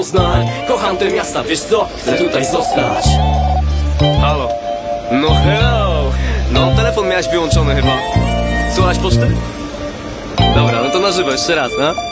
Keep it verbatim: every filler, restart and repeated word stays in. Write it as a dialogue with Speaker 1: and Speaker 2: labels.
Speaker 1: Poznań, kocham te miasta, wiesz co? Chcę tutaj zostać.
Speaker 2: Halo. No hello. No, telefon miałeś wyłączony chyba. Słuchałeś poczty? Dobra, no to na żywo jeszcze raz, no.